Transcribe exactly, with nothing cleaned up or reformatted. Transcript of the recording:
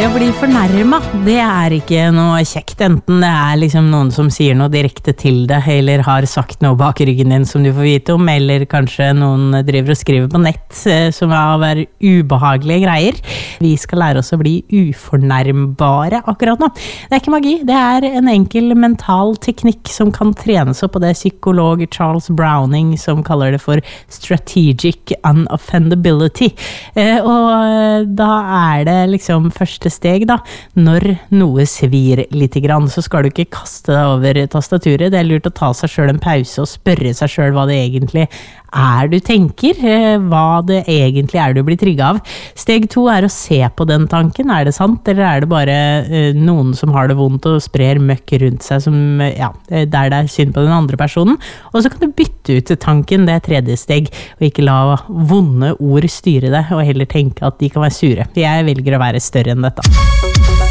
Det å bli fornærmet, det er ikke noe kjekt, enten det er liksom noen som sier noe direkte til deg, eller har sagt noe bak ryggen din som du får vite om, eller kanskje noen driver og skriver på nett som er av ubehagelige greier. Vi skal lære oss å bli ufornærmbare akkurat nå. Det er ikke magi, det er en enkel mental teknikk som kan trenes opp, og det er psykolog Charles Browning som kaller det for strategic unoffendability. Og da er det liksom første steg da, når noe svir litt grann, så skal du ikke kaste deg over tastaturet. Det er lurt å ta seg selv en pause og spørre seg selv hva det egentlig er du tenker, hva det egentlig er du blir trigget av. Steg to er å se på den tanken. Er det sant, eller er det bare noen som har det vondt og sprer møkk rundt seg som, ja, der det er synd på den andre personen? Og så kan du bytte ut tanken, det er tredje steg, og ikke la vonde ord styre deg, og heller tenke at de kan være sure. Jeg velger å være større enn dette.